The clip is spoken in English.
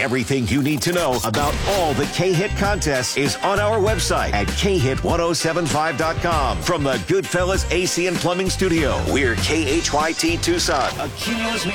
Everything you need to know about all the K-Hit contests is on our website at khit1075.com. From the Goodfellas AC and Plumbing Studio, we're KHYT Tucson, a Cumulus